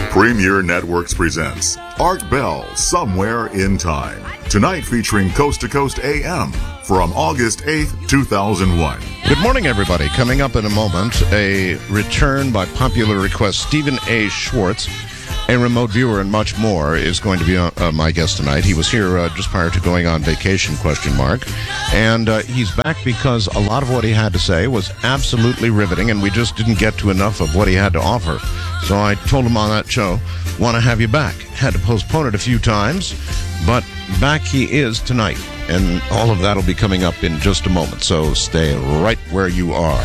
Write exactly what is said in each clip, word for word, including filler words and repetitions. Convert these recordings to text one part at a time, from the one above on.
Premier Networks presents Art Bell, Somewhere in Time. Tonight featuring Coast to Coast A M from August eighth, two thousand one. Good morning, everybody. Coming up in a moment, a return by popular request. Stephen A. Schwartz, a remote viewer and much more, is going to be uh, my guest tonight. He was here uh, just prior to going on vacation, question mark. And uh, he's back because a lot of what he had to say was absolutely riveting, and we just didn't get to enough of what he had to offer. So I told him on that show, want to have you back. Had to postpone it a few times, but back he is tonight. And all of that will be coming up in just a moment. So stay right where you are.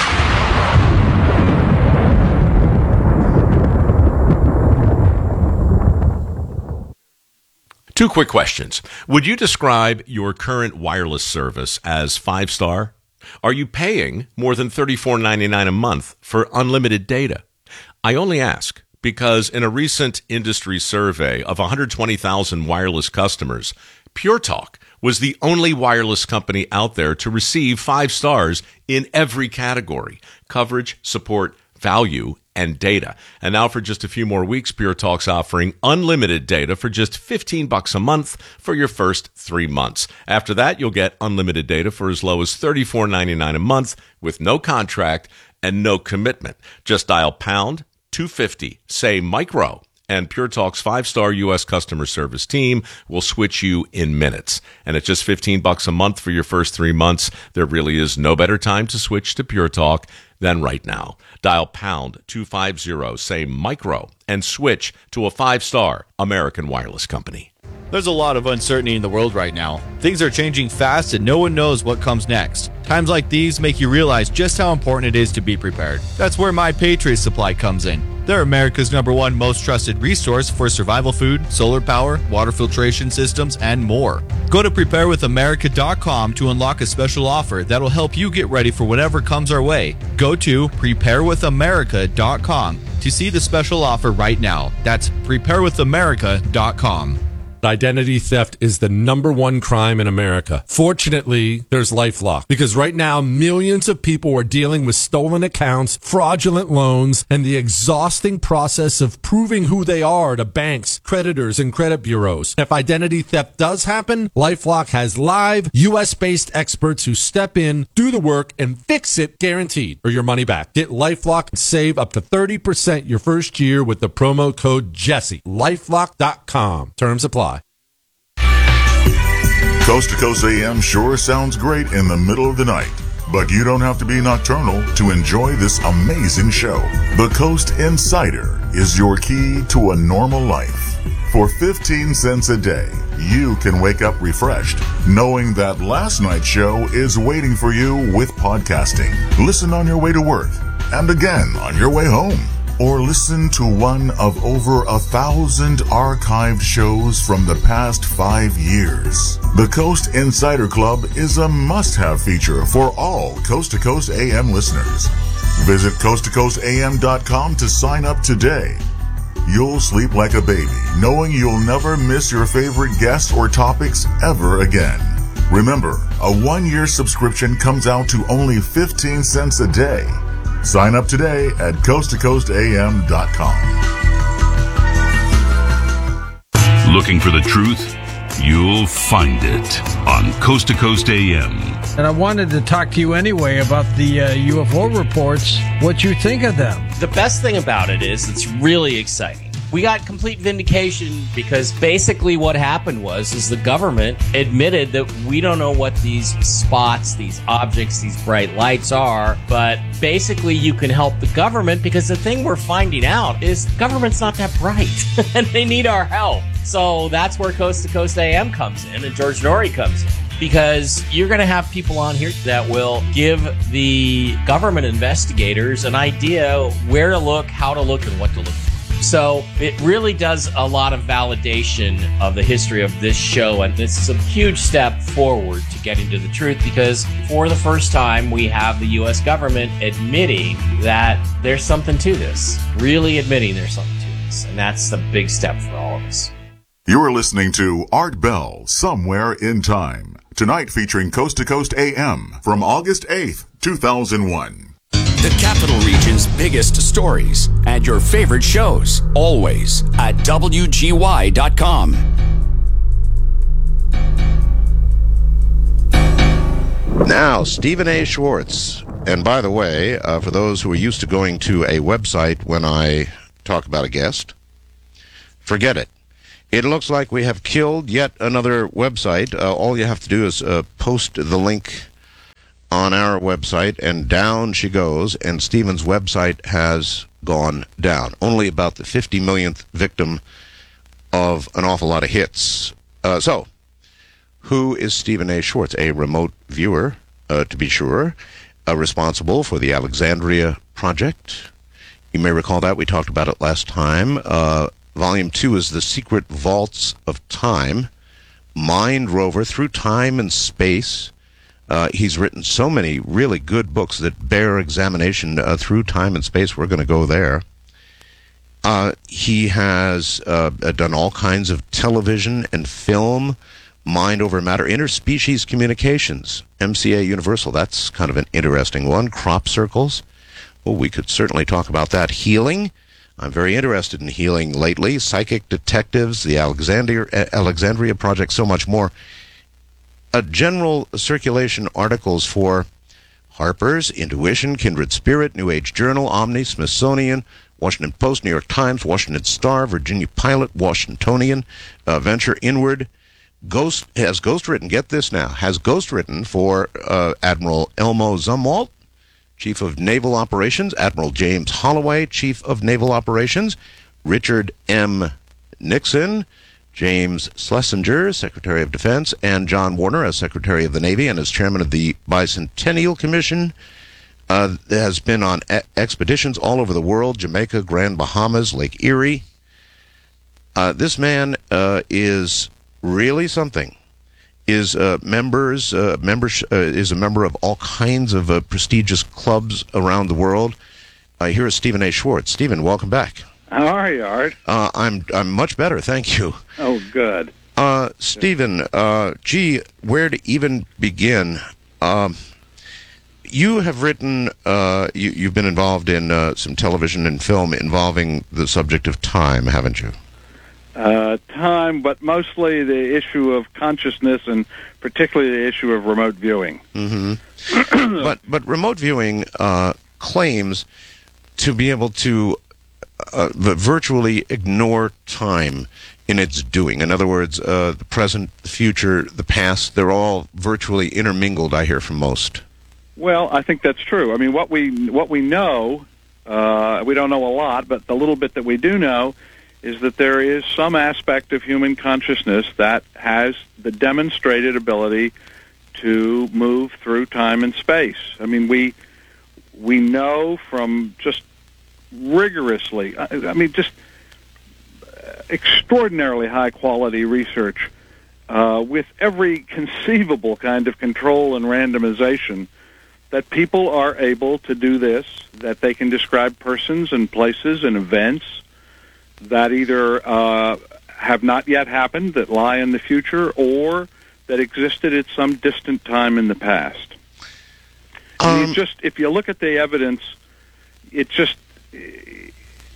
Two quick questions. Would you describe your current wireless service as five-star? Are you paying more than thirty-four ninety-nine a month for unlimited data? I only ask because in a recent industry survey of one hundred twenty thousand wireless customers, Pure Talk was the only wireless company out there to receive five stars in every category: coverage, support, value, and data. And now for just a few more weeks, Pure Talk's offering unlimited data for just fifteen bucks a month for your first three months. After that, you'll get unlimited data for as low as thirty-four ninety-nine a month with no contract and no commitment. Just dial pound two fifty, say micro, and Pure Talk's five-star U S customer service team will switch you in minutes. And at just fifteen bucks a month for your first three months, there really is no better time to switch to Pure Talk than right now. Dial pound two fifty, say micro, and switch to a five-star American wireless company. There's a lot of uncertainty in the world right now. Things are changing fast and no one knows what comes next. Times like these make you realize just how important it is to be prepared. That's where My Patriot Supply comes in. They're America's number one most trusted resource for survival food, solar power, water filtration systems, and more. Go to prepare with america dot com to unlock a special offer that'll help you get ready for whatever comes our way. Go to prepare with america dot com to see the special offer right now. That's prepare with america dot com. Identity theft is the number one crime in America. Fortunately, there's LifeLock, because right now millions of people are dealing with stolen accounts, fraudulent loans, and the exhausting process of proving who they are to banks, creditors, and credit bureaus. If identity theft does happen, LifeLock has live U S-based experts who step in, do the work, and fix it guaranteed, or your money back. Get LifeLock and save up to thirty percent your first year with the promo code Jesse. lifelock dot com. Terms apply. Coast to Coast A M sure sounds great in the middle of the night, but you don't have to be nocturnal to enjoy this amazing show. The Coast Insider is your key to a normal life. For fifteen cents a day, you can wake up refreshed, knowing that last night's show is waiting for you with podcasting. Listen on your way to work, and again on your way home. Or listen to one of over a thousand archived shows from the past five years. The Coast Insider Club is a must-have feature for all Coast to Coast A M listeners. Visit coast to coast a m dot com to sign up today. You'll sleep like a baby, knowing you'll never miss your favorite guests or topics ever again. Remember, a one-year subscription comes out to only fifteen cents a day. Sign up today at coast to coast a m dot com. Looking for the truth? You'll find it on Coast to Coast A M. And I wanted to talk to you anyway about the uh, U F O reports, what you think of them. The best thing about it is it's really exciting. We got complete vindication because basically what happened was is the government admitted that we don't know what these spots, these objects, these bright lights are, but basically you can help the government because the thing we're finding out is the government's not that bright and they need our help. So that's where Coast to Coast A M comes in and George Norrie comes in. Because you're going to have people on here that will give the government investigators an idea where to look, how to look, and what to look for. So it really does a lot of validation of the history of this show, and this is a huge step forward to getting to the truth because for the first time we have the U S government admitting that there's something to this, really admitting there's something to this, and that's the big step for all of us. You are listening to Art Bell, Somewhere in Time, tonight featuring Coast to Coast A M from August eighth, two thousand one. The Capital Region's biggest stories and your favorite shows, always at W G Y dot com. Now, Stephen A. Schwartz. And by the way, uh, for those who are used to going to a website when I talk about a guest, forget it. It looks like we have killed yet another website. Uh, all you have to do is uh, post the link on our website, and down she goes, and Stephen's website has gone down. Only about the fifty millionth victim of an awful lot of hits. Uh, so, who is Stephen A. Schwartz? A remote viewer, uh, to be sure, uh, responsible for the Alexandria Project. You may recall that. We talked about it last time. Uh, volume two is The Secret Vaults of Time. Mind Rover Through Time and Space. Uh, he's written so many really good books that bear examination uh, through time and space. We're going to go there. Uh, he has uh, done all kinds of television and film, Mind Over Matter, Interspecies Communications, M C A Universal. That's kind of an interesting one. Crop circles. Well, we could certainly talk about that. Healing. I'm very interested in healing lately. Psychic detectives, the Alexandria, Alexandria Project, so much more. Uh, general circulation articles for Harper's, Intuition, Kindred Spirit, New Age Journal, Omni, Smithsonian, Washington Post, New York Times, Washington Star, Virginia Pilot, Washingtonian, uh, Venture Inward. Ghost has ghostwritten, get this now, has ghostwritten for uh, Admiral Elmo Zumwalt, Chief of Naval Operations, Admiral James Holloway, Chief of Naval Operations, Richard M. Nixon, James Schlesinger, Secretary of Defense, and John Warner as Secretary of the Navy and as Chairman of the Bicentennial Commission. Uh, has been on e- expeditions all over the world, Jamaica, Grand Bahamas, Lake Erie. Uh, this man uh, is really something. Is uh, members uh, members uh, is a member of all kinds of uh, prestigious clubs around the world. Uh, here is Stephen A. Schwartz. Stephen, welcome back. How are you, Art? Uh, I'm I'm much better, thank you. Oh, good. Uh, Stephen, uh, gee, where to even begin? Um, you have written, uh, you, you've been involved in uh, some television and film involving the subject of time, haven't you? Uh, time, but mostly the issue of consciousness and particularly the issue of remote viewing. Mm-hmm. but but remote viewing uh, claims to be able to uh, virtually ignore time in its doing. In other words, uh, the present, the future, the past, they're all virtually intermingled, I hear from most. Well, I think that's true. I mean, what we what we know, uh, we don't know a lot, but the little bit that we do know is that there is some aspect of human consciousness that has the demonstrated ability to move through time and space. I mean, we we know from just rigorously, I, I mean, just extraordinarily high-quality research uh, with every conceivable kind of control and randomization that people are able to do this, that they can describe persons and places and events that either uh, have not yet happened, that lie in the future, or that existed at some distant time in the past. Um, I mean, just if you look at the evidence, it just it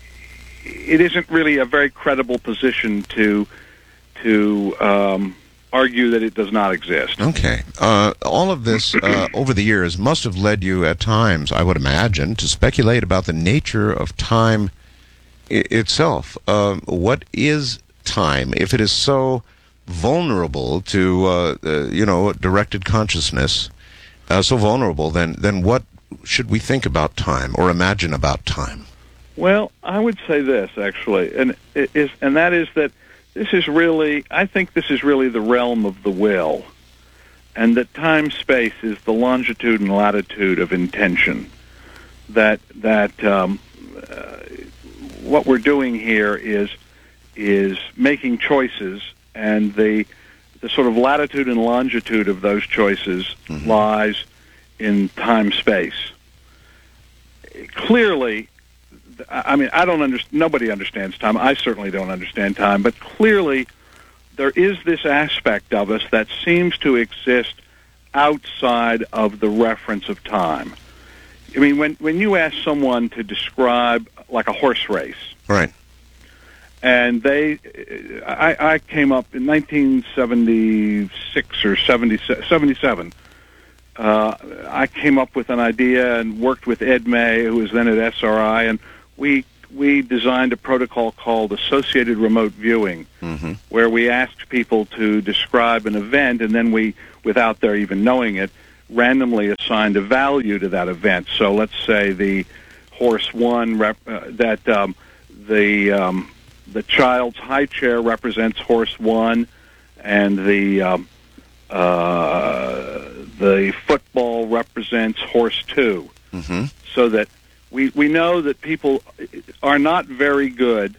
isn't really a very credible position to to um, argue that it does not exist. Okay. Uh, all of this uh, over the years must have led you at times, I would imagine, to speculate about the nature of time itself. Uh, what is time? If it is so vulnerable to, uh, uh, you know, directed consciousness, uh, so vulnerable, then then what should we think about time or imagine about time? Well, I would say this, actually, and it is, and that is that this is really, I think this is really the realm of the will, and that time-space is the longitude and latitude of intention. That that um, uh, what we're doing here is is making choices, and the the sort of latitude and longitude of those choices mm-hmm. lies in time-space. Clearly, I mean, I don't understand. Nobody understands time. I certainly don't understand time. But clearly, there is this aspect of us that seems to exist outside of the reference of time. I mean, when, when you ask someone to describe, like, a horse race, right, and they, I, I came up in nineteen seventy-six or seventy, seventy-seven, uh, I came up with an idea and worked with Ed May, who was then at S R I, and we we designed a protocol called Associated Remote Viewing, mm-hmm. where we asked people to describe an event, and then we, without their even knowing it, randomly assigned a value to that event. So let's say the horse one, rep, uh, that um, the um, the child's high chair represents horse one, and the um, uh, the football represents horse two. Mm-hmm. So that we we know that people are not very good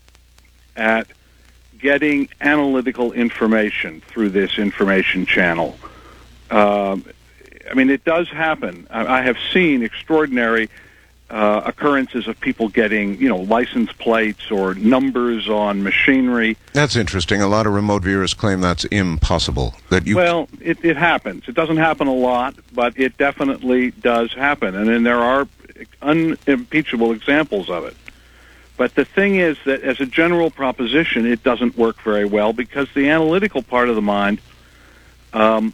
at getting analytical information through this information channel. Um, I mean, it does happen. I, I have seen extraordinary uh, occurrences of people getting, you know, license plates or numbers on machinery. That's interesting. A lot of remote viewers claim that's impossible. That you Well, it, it happens. It doesn't happen a lot, but it definitely does happen. And then there are unimpeachable examples of it. But the thing is that as a general proposition, it doesn't work very well because the analytical part of the mind um,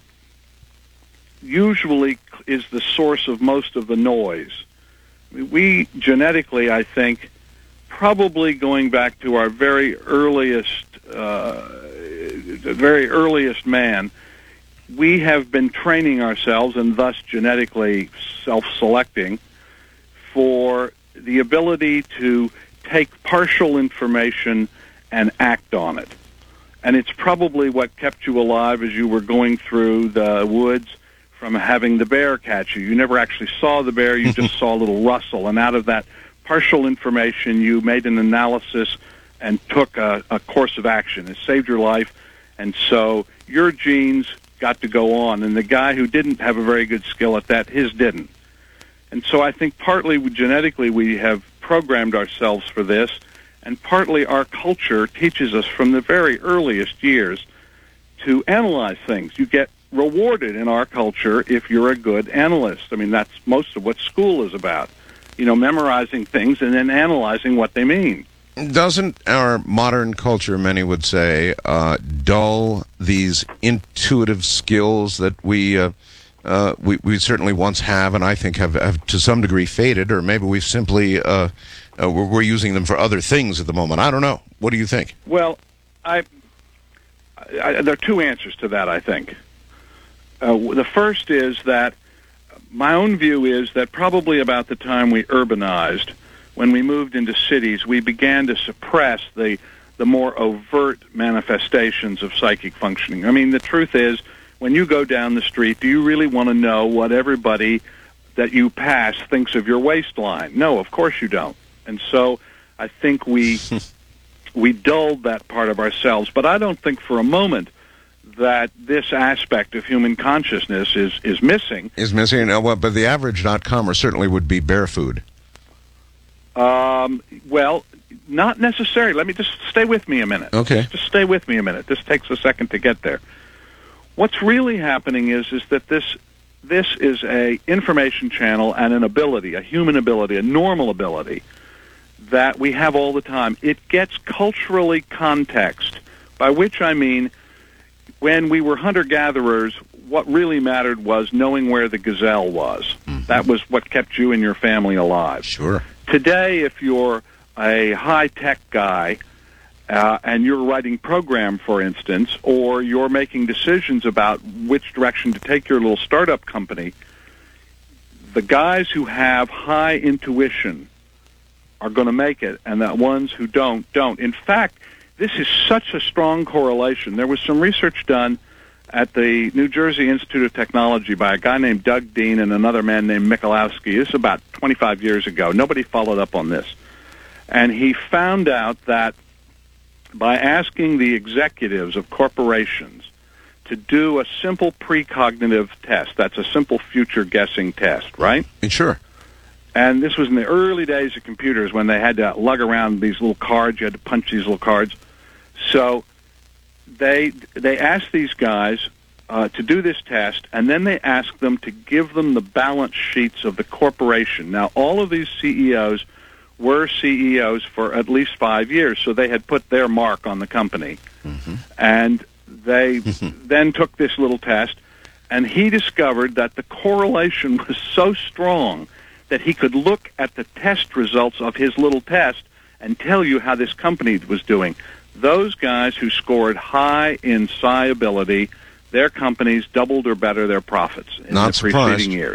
usually is the source of most of the noise. We genetically, I think, probably going back to our very earliest, uh, very earliest man, we have been training ourselves and thus genetically self-selecting for the ability to take partial information and act on it. And it's probably what kept you alive as you were going through the woods from having the bear catch you. You never actually saw the bear, you just saw a little rustle. And out of that partial information, you made an analysis and took a, a course of action. It saved your life. And so your genes got to go on. And the guy who didn't have a very good skill at that, his didn't. And so I think partly genetically we have programmed ourselves for this, and partly our culture teaches us from the very earliest years to analyze things. You get rewarded in our culture if you're a good analyst. I mean, that's most of what school is about. You know, memorizing things and then analyzing what they mean. Doesn't our modern culture, many would say, uh, dull these intuitive skills that we, uh, uh, we we certainly once have, and I think have, have to some degree faded, or maybe we've simply uh, uh, we're, we're using them for other things at the moment. I don't know. What do you think? Well, I, I there are two answers to that, I think. Uh, the first is that my own view is that probably about the time we urbanized, when we moved into cities, we began to suppress the the more overt manifestations of psychic functioning. I mean, the truth is, when you go down the street, do you really want to know what everybody that you pass thinks of your waistline? No, of course you don't. And so I think we we dulled that part of ourselves. But I don't think for a moment that this aspect of human consciousness is, is missing. Is missing? Uh, well, but the average dot-comer certainly would be bear food. Um, well, not necessarily. Let me just stay with me a minute. Okay. Just stay with me a minute. This takes a second to get there. What's really happening is is that this this is a information channel and an ability, a human ability, a normal ability that we have all the time. It gets culturally context, by which I mean when we were hunter-gatherers, what really mattered was knowing where the gazelle was. Mm-hmm. That was what kept you and your family alive. Sure. Today, if you're a high-tech guy uh, and you're writing program, for instance, or you're making decisions about which direction to take your little startup company, the guys who have high intuition are going to make it, and the ones who don't, don't. In fact, this is such a strong correlation. There was some research done at the New Jersey Institute of Technology by a guy named Doug Dean and another man named Michalowski. This is about twenty-five years ago. Nobody followed up on this. And he found out that by asking the executives of corporations to do a simple precognitive test, that's a simple future guessing test, right? Sure. And this was in the early days of computers when they had to lug around these little cards. You had to punch these little cards. So they they asked these guys uh, to do this test, and then they asked them to give them the balance sheets of the corporation. Now, all of these C E Os were C E Os for at least five years, so they had put their mark on the company. Mm-hmm. And they then took this little test, and he discovered that the correlation was so strong that he could look at the test results of his little test and tell you how this company was doing. Those guys who scored high in psi ability, their companies doubled or better their profits in Not the preceding surprised. years.